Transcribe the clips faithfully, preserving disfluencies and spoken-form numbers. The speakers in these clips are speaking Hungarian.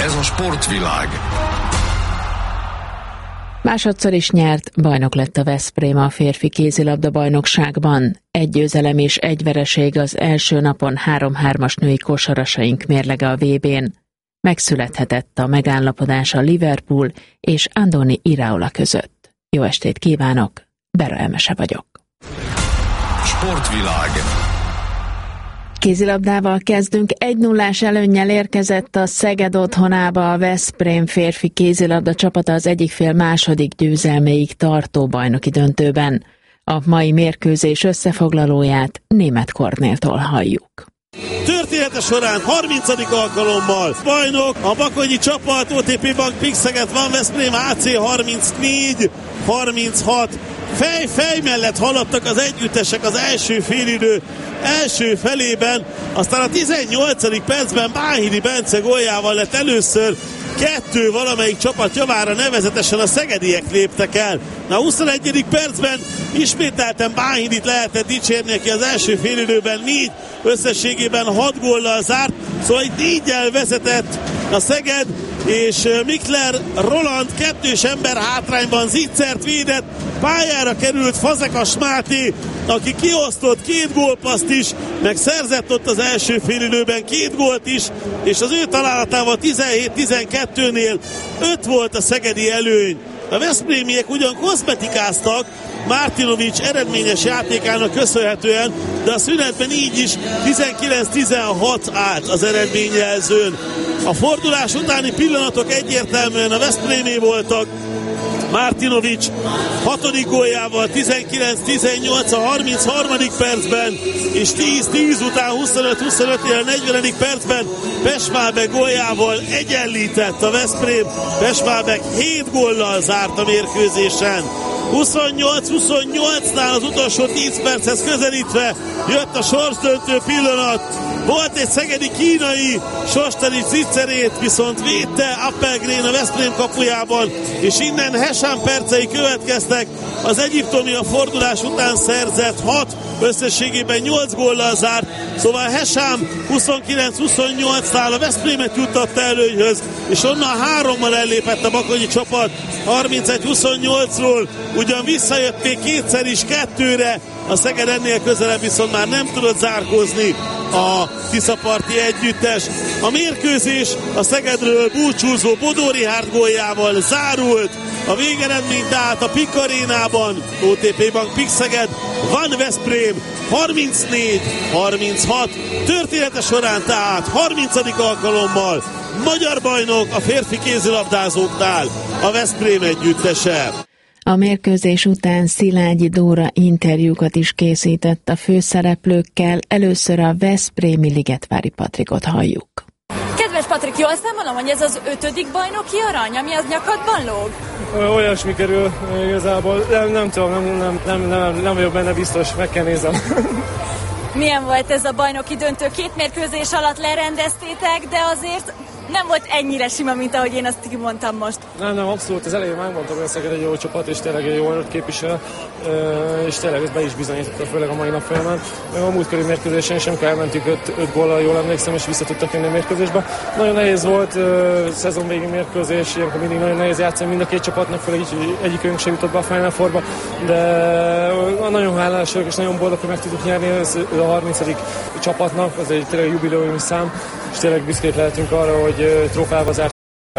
Ez a sportvilág. Másodszor is nyert, bajnok lett a Veszprém a férfi kézilabda bajnokságban. Egy győzelem és egy vereség az első napon három-hármas női kosarasaink mérlege a vé bén. Megszülethetett a megállapodás a Liverpool és Andoni Iraola között. Jó estét kívánok, Bera Emese vagyok. Sportvilág. Kézilabdával kezdünk. egy nullás előnnyel érkezett a Szeged otthonába a Veszprém férfi kézilabda csapata az egyik fél második győzelméig tartó bajnoki döntőben. A mai mérkőzés összefoglalóját Németh Kornéltól halljuk. Története során harmincadik alkalommal bajnok a bakonyi csapat, o té pé Bank Pixeget van, Veszprém á cé harmincnégy harminchat. Fej-fej mellett haladtak az együttesek az első félidő első felében, aztán a tizennyolcadik percben Bánhidi Bence góljával lett először kettő valamelyik csapat javára, nevezetesen a szegediek léptek el. A huszonegyedik percben ismételten Bánhidit lehetett dicsérni, aki az első félidőben négy, összességében hat góllal zárt, szóval itt négyel vezetett a Szeged, és Mikler Roland kettős ember hátrányban zicsert védett, pályára került Fazekas Máté, aki kiosztott két gólpaszt is, meg szerzett ott az első félidőben két gólt is, és az ő találatával tizenhét tizenkettőnél öt volt a szegedi előny. A veszprémiek ugyan kozmetikáztak Martinovics eredményes játékának köszönhetően, de a szünetben így is tizenkilenc tizenhat állt az eredményjelzőn. A fordulás utáni pillanatok egyértelműen a veszprémé voltak. Martinovics hatodik góljával tizenkilenc tizennyolc a harmincharmadik percben, és tíz tíz után huszonöt huszonöt a negyvenedik percben Pesmálbek góljával egyenlített a Veszprém. Pesmálbek hét góllal zárt a mérkőzésen. huszonnyolc huszonnyolcnál az utolsó tíz perchez közelítve jött a sorsdöntő pillanat. Volt egy szegedi kínai, Sostanics zicserét viszont védte Appelgren a Veszprém kapujában, és innen Hesán percei következtek. Az egyiptomi a fordulás után szerzett hat, összességében nyolc góllal zárt, szóval Hesán huszonkilenc huszonnyolcnál a Veszprémet juttatta előnyhöz, és onnan hárommal ellépett a bakonyi csapat harmincegy huszonnyolcról, ugyan visszajött még kétszer is kettőre, a Szeged ennél közelebb viszont már nem tudott zárkózni a tiszaparti együttes. A mérkőzés a Szegedről búcsúzó Bodó Richárd góljával zárult, a végeredmény tehát a Pik Arénában, o té pé Bank Pixeged, Van Veszprém harmincnégy harminchat. Története során tehát harmincadik alkalommal magyar bajnok a férfi kézilabdázóknál a Veszprém együttese. A mérkőzés után Szilágyi Dóra interjúkat is készített a főszereplőkkel, először a veszprémi Ligetvári Patrikot halljuk. Kedves Patrik, jól számolom, hogy ez az ötödik bajnoki arany, ami az nyakadban lóg? Olyasmi kerül igazából, nem, nem tudom, nem, nem, nem, nem, nem vagyok benne biztos, meg kell nézem. Milyen volt ez a bajnoki döntő? Két mérkőzés alatt lerendeztétek, de azért nem volt ennyire sima, mint ahogy én azt kimondtam most. Nem, nem, abszolút. Az elején megmondtam, hogy a Szeged egy jó csapat, és tényleg egy jó erőt képvisel, és tényleg ezt be is bizonyította, főleg a mai nap folyamán. Meg a múltkori mérkőzésen sem kell, elmentünk öt góllal, jól emlékszem, és vissza tudtak jönni a mérkőzésbe. Nagyon nehéz volt, szezon végi mérkőzés, ilyenkor mindig nagyon nehéz játszani mind a két csapatnak, főleg így egyikünk sem jutott be a Final Fourba, de nagyon hálás vagyok, és nagyon boldog, hogy meg tudjuk nyerni ez a harmincadik csapatnak, az egy tényleg jubileumi szám, és tényleg büszkék lehetünk arra, hogy trófeával zárt.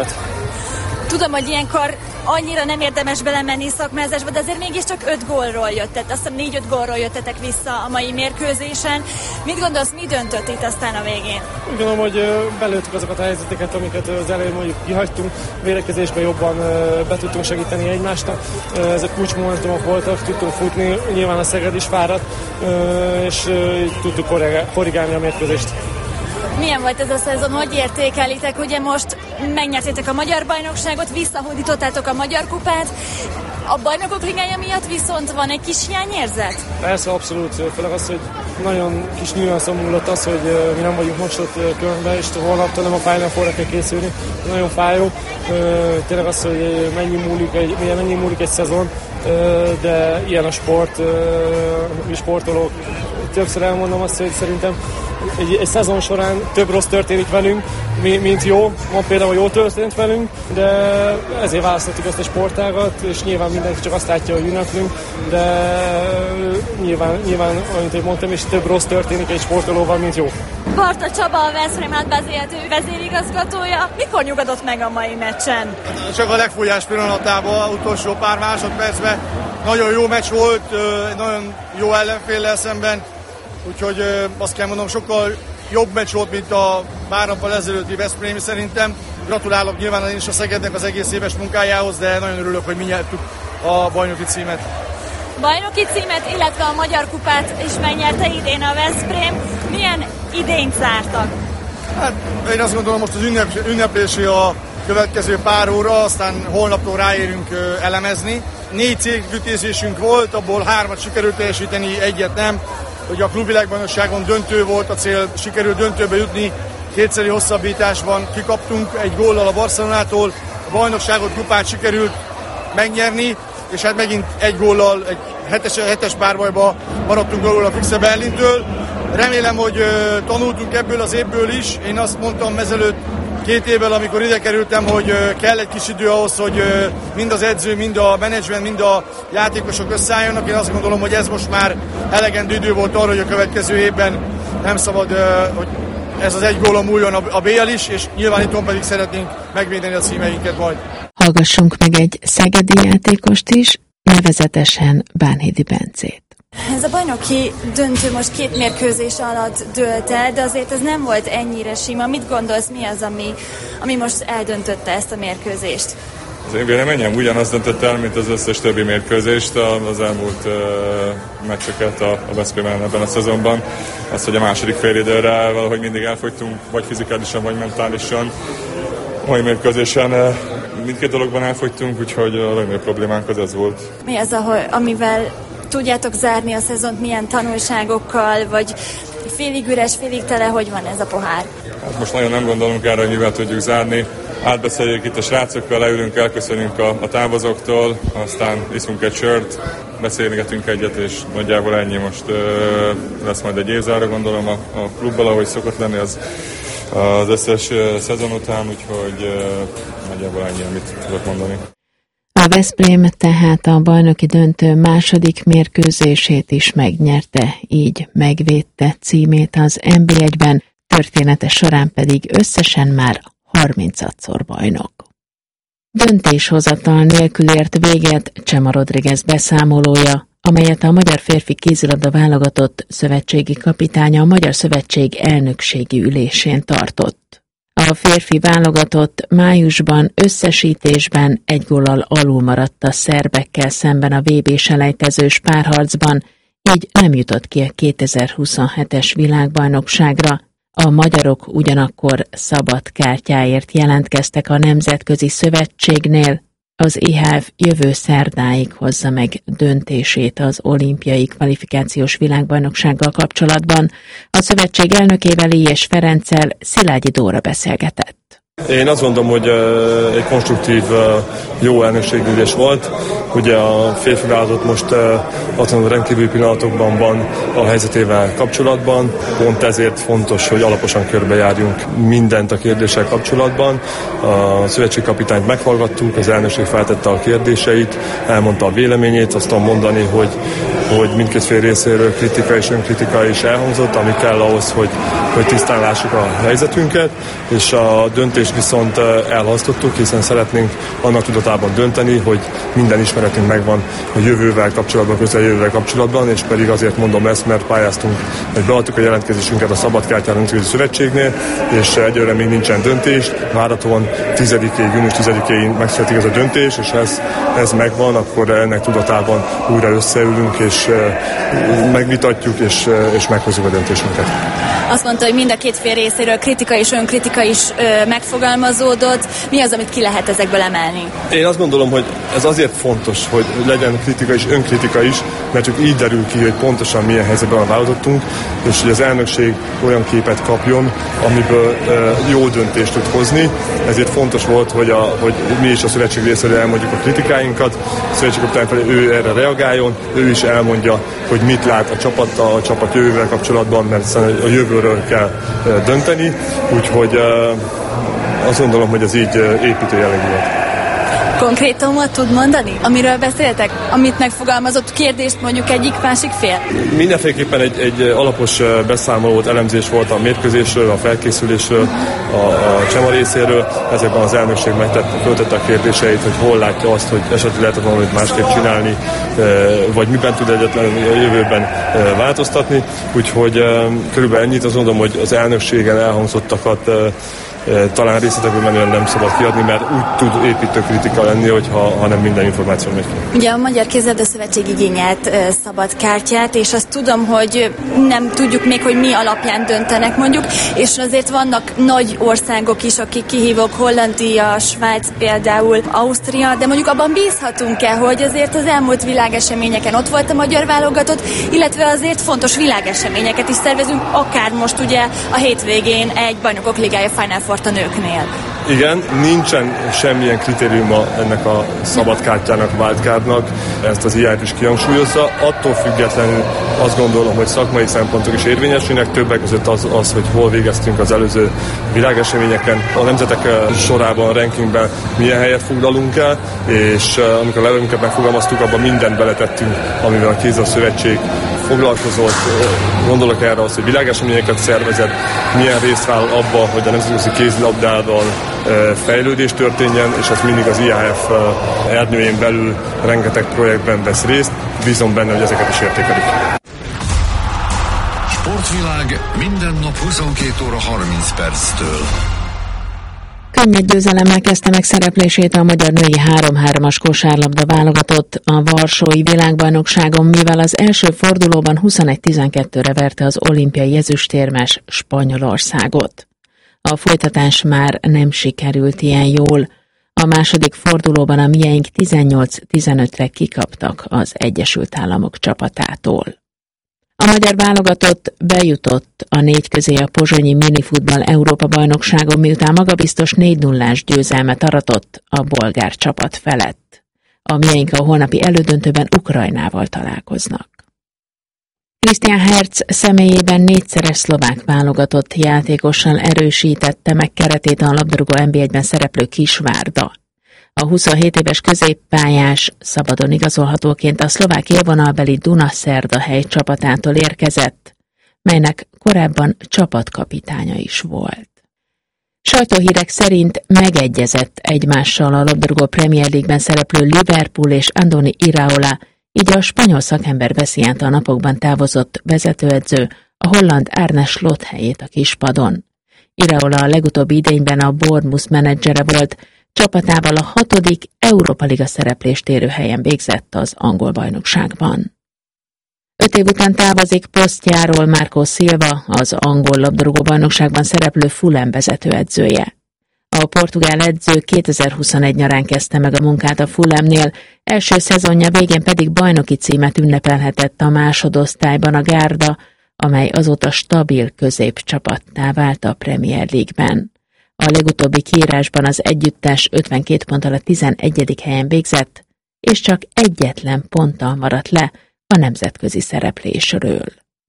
Tudom, hogy ilyenkor annyira nem érdemes belemenni szakmázásba, de azért mégiscsak öt gólról jöttet, azt hiszem négy-öt gólról jöttetek vissza a mai mérkőzésen. Mit gondolsz, mi döntött itt aztán a végén? Úgy gondolom, hogy belőttük azokat a helyzeteket, amiket az elején mondjuk kihagytunk, védekezésben jobban be tudtunk segíteni egymásnak. Ezek kulcsmomentumok voltak, tudtunk futni, nyilván a Szeged is fáradt, és tudtuk korrigálni a mérkőzést. Milyen volt ez a szezon? Hogy értékelitek? Ugye most megnyertétek a magyar bajnokságot, visszahódítottátok a magyar kupát. A bajnokok ligája miatt viszont van egy kis hiányérzet? Persze, abszolút. Főleg az, hogy nagyon kis nüanszon múlott az, hogy mi nem vagyunk most ott különben, és holnaptól nem a Final Fourra kell készülni. Nagyon fájó. Tényleg az, hogy mennyi múlik egy, mennyi múlik egy szezon, de ilyen a sport, mi sportolók. Többször elmondom azt, hogy szerintem egy, egy szezon során több rossz történik velünk, mint jó. Ma például jó történt velünk, de ezért választottuk ezt a sportágat, és nyilván mindenki csak azt látja, hogy ünneplünk, de nyilván, nyilván amit mondtam, és több rossz történik egy sportolóval, mint jó. Barta Csaba, a Veszprém átvezérhető vezérigazgatója. Mikor nyugodott meg a mai meccsen? Csak a legfújás pillanatában, utolsó pár másodpercben. Nagyon jó meccs volt, nagyon jó ellenféllel szemben, úgyhogy azt kell mondanom, sokkal jobb meccs volt, mint a pár nappal ezelőtti Veszprém szerintem. Gratulálok nyilván én is a Szegednek az egész éves munkájához, de nagyon örülök, hogy mi nyertük a bajnoki címet. Bajnoki címet, illetve a Magyar Kupát is megnyerte idén a Veszprém. Milyen idényt zártak? Hát én azt gondolom, most az ünnep, ünneplési a következő pár óra, aztán holnaptól ráérünk elemezni. Négy célkütőzésünk volt, abból hármat sikerült teljesíteni, egyet nem. Ugye a klubvilágbajnokságon döntő volt a cél, sikerült döntőbe jutni, kétszeri hosszabbításban kikaptunk egy góllal a Barcelonától, a bajnokságot, kupát sikerült megnyerni, és hát megint egy góllal, egy hetes, hetes párbajba maradtunk alul a Füchse Berlintől. Remélem, hogy uh, tanultunk ebből az évből is. Én azt mondtam ezelőtt két évvel, amikor ide kerültem, hogy uh, kell egy kis idő ahhoz, hogy uh, mind az edző, mind a menedzsment, mind a játékosok összeálljanak. Én azt gondolom, hogy ez most már elegendő idő volt arra, hogy a következő évben nem szabad, uh, hogy ez az egy gólon múljon a, a bé el is, és nyilván itthon pedig szeretnénk megvédeni a címeinket majd. Hallgassunk meg egy szegedi játékost is, nevezetesen Bánhidi Bencét. Ez a bajnoki döntő most két mérkőzés alatt dőlt el, de azért ez nem volt ennyire sima. Mit gondolsz, mi az, ami, ami most eldöntötte ezt a mérkőzést? Az én véleményem ugyanaz döntött el, mint az összes többi mérkőzést, az elmúlt uh, meccseket a, a Veszprémen ebben a szezonban. Az, hogy a második félidőre valahogy mindig elfogytunk, vagy fizikálisan, vagy mentálisan. A mai mérkőzésen uh, mindkét dologban elfogytunk, úgyhogy a legnagyobb problémánk az ez volt. Mi az, ahol, amivel tudjátok zárni a szezont, milyen tanulságokkal, vagy félig üres, félig tele, hogy van ez a pohár? Hát most nagyon nem gondolunk erre, hogy mivel tudjuk zárni. Átbeszéljük itt a srácokkal, leülünk, elköszönünk a, a távozóktól, aztán iszunk egy sört, beszélgetünk egyet, és nagyjából ennyi. Most uh, lesz majd egy évzára, gondolom, a, a klubbal, ahogy szokott lenni az, az összes uh, szezon után, úgyhogy uh, nagyjából ennyi, amit tudok mondani. A Veszprém tehát a bajnoki döntő második mérkőzését is megnyerte, így megvédte címét az en bé egyben, története során pedig összesen már harmincadszor bajnok. Döntéshozatal nélkül ért véget Csema Rodriguez beszámolója, amelyet a magyar férfi kézilabda válogatott szövetségi kapitánya a Magyar Szövetség elnökségi ülésén tartott. A férfi válogatott májusban összesítésben egy góllal alul maradt a szerbekkel szemben a vé bé-selejtezős párharcban, így nem jutott ki a kétezer-huszonhetes világbajnokságra. A magyarok ugyanakkor szabad kártyáért jelentkeztek a Nemzetközi Szövetségnél. Az i há ef jövő szerdáig hozza meg döntését az olimpiai kvalifikációs világbajnoksággal kapcsolatban. A szövetség elnökével, Ilyes Ferenccel Szilágyi Dóra beszélgetett. Én azt gondolom, hogy egy konstruktív, jó elnökségülés volt. Ugye a férfi válogatott most azon rendkívüli pillanatokban van a helyzetével kapcsolatban. Pont ezért fontos, hogy alaposan körbejárjunk mindent a kérdéssel kapcsolatban. A szövetségkapitányt meghallgattuk, az elnökség feltette a kérdéseit, elmondta a véleményét, azt tudom mondani, hogy, hogy mindkét fél részéről kritika és önkritika is elhangzott, ami kell ahhoz, hogy, hogy tisztán lássuk a helyzetünket, és a döntés viszont elhalasztottuk, hiszen szeretnénk annak tudatában dönteni, hogy minden ismeretünk megvan a jövővel kapcsolatban, közeljövővel kapcsolatban, és pedig azért mondom ezt, mert pályáztunk, hogy beadtuk a jelentkezésünket a szabadkártyán a Nemzetközi Szövetségnél, és egyelőre még nincsen döntés. Várhatóan tizedikéig, június tizedikéig megszületik ez a döntés, és ez, ez megvan, akkor ennek tudatában újra összeülünk, és megvitatjuk, és, és meghozzuk a döntésünket. Azt mondta, hogy mind a két fél részéről kritika és önkritika is megfog megfogalmazódott. Mi az, amit ki lehet ezekből emelni? Én azt gondolom, hogy ez azért fontos, hogy legyen kritika és önkritika is, mert csak így derül ki, hogy pontosan milyen helyzetben választottunk, és hogy az elnökség olyan képet kapjon, amiből uh, jó döntést tud hozni. Ezért fontos volt, hogy, a, hogy mi is a szövetség részéről elmondjuk a kritikáinkat, a szövetségkapitány felé ő erre reagáljon, ő is elmondja, hogy mit lát a csapattal, a csapat jövővel kapcsolatban, mert a jövőről kell uh, dönteni, úgyhogy uh, azt gondolom, hogy ez így uh, építő jellegű volt. Konkrétumot tud mondani, amiről beszéltek? Amit megfogalmazott kérdést mondjuk egyik-másik fél? Mindenféleképpen egy, egy alapos beszámolót, elemzés volt a mérkőzésről, a felkészülésről, a, a Csema részéről. Ezekben az elnökség megtette, föltette a kérdéseit, hogy hol látja azt, hogy esetleg lehetett valamit másképp csinálni, vagy miben tud egyetlen a jövőben változtatni. Úgyhogy körülbelül ennyit, azt mondom, hogy az elnökségen elhangzottakat talán részletekből menően nem szabad kiadni, mert úgy tud építő kritika lenni, hogyha, ha nem minden információ megy ki. Ugye a Magyar Kézilabda Szövetség igényelt uh, szabad kártyát, és azt tudom, hogy nem tudjuk még, hogy mi alapján döntenek mondjuk, és azért vannak nagy országok is, akik kihívók, Hollandia, Svájc például, Ausztria, de mondjuk abban bízhatunk-e, hogy azért az elmúlt világeseményeken ott volt a magyar válogatott, illetve azért fontos világeseményeket is szervezünk, akár most ugye a hétvégén egy Bajnokok Ligája Final Four a nőknél. Igen, nincsen semmilyen kritériuma ennek a szabadkártyának, wildcardnak, ezt az i á ef is kihangsúlyozza. Attól függetlenül azt gondolom, hogy szakmai szempontok is érvényesülnek, többek között az, az, hogy hol végeztünk az előző világeseményeken. A nemzetek sorában, a rankingben milyen helyet foglalunk el, és amikor a levelünket megfogalmaztuk, abban mindent beletettünk, amivel a Kézilabda Szövetség foglalkozott. Gondolok erre az, hogy világeseményeket szervezett, milyen részt vállal abba, hogy a nemzetközi kézilabdában fejlődés történjen, és az mindig az i á ef ernyőjén belül rengeteg projektben vesz részt. Bízom benne, hogy ezeket is értékelik. Sportvilág minden nap huszonkét óra harminc perctől. Könnyed győzelemmel kezdte meg szereplését a magyar női három-hármas kosárlabda válogatott a Varsói világbajnokságon, mivel az első fordulóban huszonegy tizenkettőre verte az olimpiai ezüstérmes Spanyolországot. A folytatás már nem sikerült ilyen jól. A második fordulóban a mieink tizennyolc tizenötre kikaptak az Egyesült Államok csapatától. A magyar válogatott bejutott a négy közé a pozsonyi minifutball Európa-bajnokságon, miután magabiztos négy nullás győzelmet aratott a bolgár csapat felett. A mieink a holnapi elődöntőben Ukrajnával találkoznak. Christian Herz személyében négyszeres szlovák válogatott játékossal erősítette meg keretét a labdarúgó en bé egyben szereplő Kisvárda. A huszonhét éves középpályás szabadon igazolhatóként a szlovák élvonalbeli Dunaszerdahely csapatától érkezett, melynek korábban csapatkapitánya is volt. Sajtóhírek szerint megegyezett egymással a labdarúgó Premier League-ben szereplő Liverpool és Andoni Iraola, így a spanyol szakember veszi át a napokban távozott vezetőedző a holland Arne Slot helyét a kispadon. Iraola a legutóbbi idényben a Bournemouth menedzsere volt, csapatával a hatodik Európa Liga szereplést érő helyen végzett az angol bajnokságban. Öt év után távozik posztjáról Marco Silva, az angol labdarúgó bajnokságban szereplő Fulham vezetőedzője. A portugál edző kétezer-huszonegy nyarán kezdte meg a munkát a Fulhamnél, első szezonja végén pedig bajnoki címet ünnepelhetett a másodosztályban a Gárda, amely azóta stabil középcsapattá vált a Premier League-ben. A legutóbbi kiírásban az együttes ötvenkét ponttal a tizenegyedik helyen végzett, és csak egyetlen ponttal maradt le a nemzetközi szereplésről.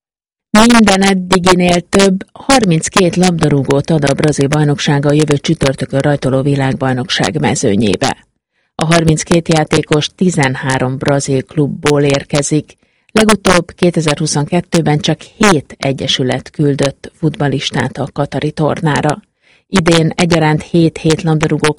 Minden eddiginél több, harminckét labdarúgót ad a brazil bajnoksága a jövő csütörtökön rajtoló világbajnokság mezőnyébe. A harminckét játékos tizenhárom brazil klubból érkezik, legutóbb kétezer-huszonkettőben csak hét egyesület küldött futballistát a katari tornára. Idén egyaránt hét hét labdarúgó